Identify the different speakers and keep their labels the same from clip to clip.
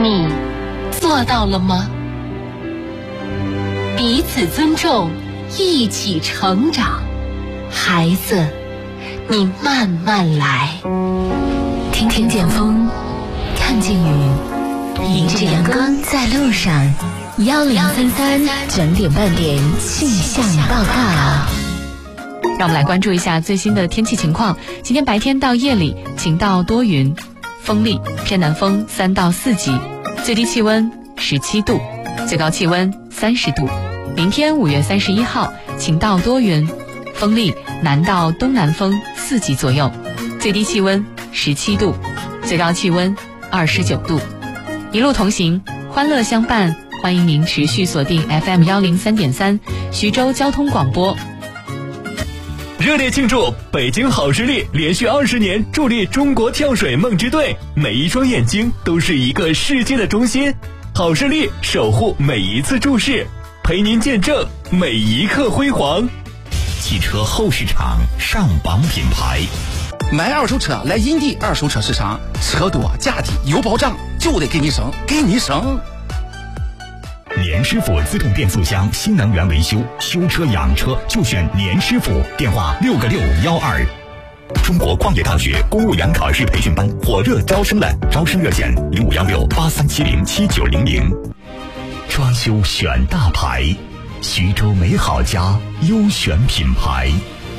Speaker 1: 你做到了吗？彼此尊重，一起成长。孩子，你慢慢来。
Speaker 2: 听听见风，看见雨，迎着阳光在路上。1033整点半点气象报告。
Speaker 3: 让我们来关注一下最新的天气情况。今天白天到夜里晴到多云，风力偏南风3到4级，最低气温17度，最高气温30度。明天5月31号晴到多云，风力南到东南风4级左右，最低气温17度，最高气温29度。一路同行，欢乐相伴，欢迎您持续锁定 FM 103.3徐州交通广播。
Speaker 4: 热烈庆祝北京好视力连续20年助力中国跳水梦之队，每一双眼睛都是一个世界的中心，好视力守护每一次注视，陪您见证每一刻辉煌。
Speaker 5: 汽车后市场上榜品牌，
Speaker 6: 买二手车来银地二手车市场，车多价低有保障，就得给你省，给你省。
Speaker 5: 年师傅自动变速箱新能源维修，修车养车就选年师傅，电话6个612。中国矿业大学公务员考试培训班火热招生了，招生热线051683707900。装修选大牌，徐州美好家优选品牌。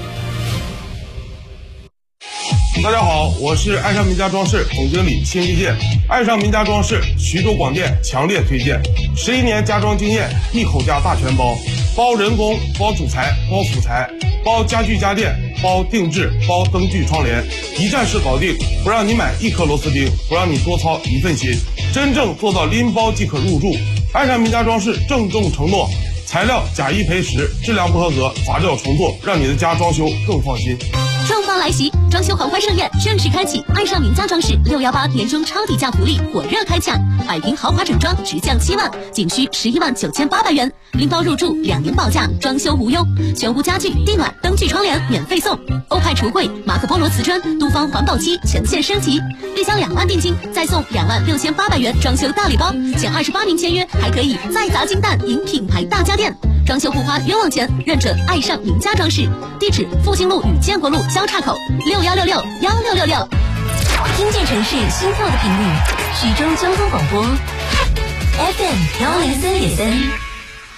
Speaker 7: 大家好，我是爱上名家装饰总经理辛立健。爱上名家装饰，徐州广电强烈推荐，11年家装经验，一口价大全包，包人工，包主材，包辅材，包家具家电，包定制，包灯具窗帘，一站式搞定，不让你买1颗螺丝钉，不让你多操1份心，真正做到拎包即可入住。爱上名家装饰郑重承诺，材料假1赔10，质量不合格罚掉重做，让你的家装修更放心。
Speaker 8: 盛放来袭，装修狂欢盛宴正式开启！爱上名家装饰618年终超低价福利火热开抢，百平豪华整装直降7万，仅需119800元，拎包入住，2年保价，装修无忧，全屋家具、地暖、灯具、窗帘免费送，欧派橱柜、马可波罗瓷砖、都方环保漆全线升级，立交2万定金，再送26800元装修大礼包，前28名签约还可以再砸金蛋赢品牌大家电。装修不花冤枉钱，认准爱上名家装饰，地址复兴路与建国路交叉口，61661666。
Speaker 2: 听见城市心跳的频率，徐州交通广播 FM 103.3。